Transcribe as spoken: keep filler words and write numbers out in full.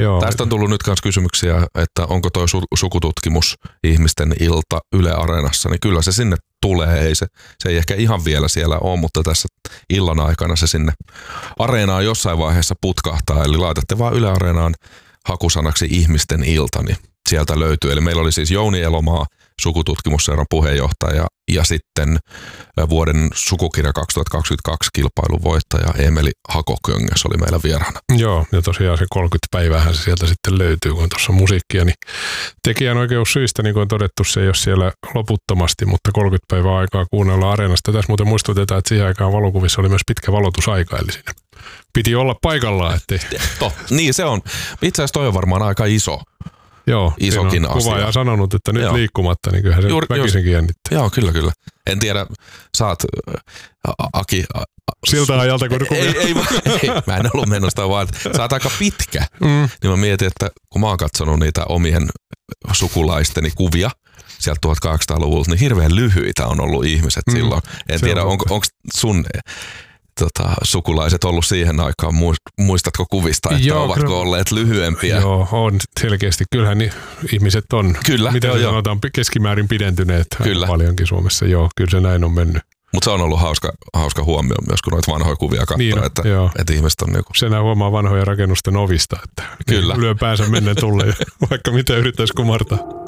Joo. Tästä on tullut nyt myös kysymyksiä, että onko toi su- sukututkimus ihmisten ilta Yle Areenassa, niin kyllä se sinne tulee. Ei se, se ei ehkä ihan vielä siellä ole, mutta tässä illan aikana se sinne Areenaan jossain vaiheessa putkahtaa. Eli laitatte vaan Yle Areenaan hakusanaksi ihmisten ilta, niin sieltä löytyy. Eli meillä oli siis Jouni Elomaa, sukututkimusseuran puheenjohtaja, ja sitten vuoden sukukirja kaksituhattakaksikymmentäkaksi kilpailun voittaja Eemeli Hakoköngäs oli meillä vieraana. Joo, ja tosiaan se kolmekymmentä päivähän se sieltä sitten löytyy, kun tuossa on musiikkia, niin tekijänoikeussyistä, niin kuin on todettu, se ei ole siellä loputtomasti, mutta kolmekymmentä päivää aikaa kuunnella Areenasta. Tässä muuten muistutetaan, että siihen aikaan valokuvissa oli myös pitkä valotusaika, eli siinä piti olla paikallaan, ettei... To, niin se on. Itse asiassa toi on varmaan aika iso. Joo, isokin asia. Kuvaaja on sanonut, että nyt Joo. liikkumatta, niin kyllähän se Juuri, väkisinkin jännittää. Joo, kyllä, kyllä. En tiedä, saat Aki... A, Siltä ajalta, kun ei, ei, ei, ei, mä en ollut menosta, vaan sä oot aika pitkä. Mm. Niin mä mietin, että kun mä oon katsonut niitä omien sukulaisteni kuvia sieltä tuhatkahdeksansataaluvulta, niin hirveän lyhyitä on ollut ihmiset mm. silloin. En se tiedä, on, onko, onko sun... Tota, sukulaiset ollut siihen aikaan, muistatko kuvista, että joo, ovatko kyllä olleet lyhyempiä? Joo, on selkeästi. Kyllähän niin ihmiset on, kyllä, miten joo, sanotaan, joo. keskimäärin pidentyneet kyllä. paljonkin Suomessa. Joo, kyllä se näin on mennyt. Mutta se on ollut hauska, hauska huomio myös, kun noita vanhoja kuvia katsoo, niin, että, että ihmiset on niinku... Se nää huomaa vanhoja rakennusten ovista, että kyllä. lyö päänsä menneen tulleen, vaikka mitä yrittäisi kumartaa.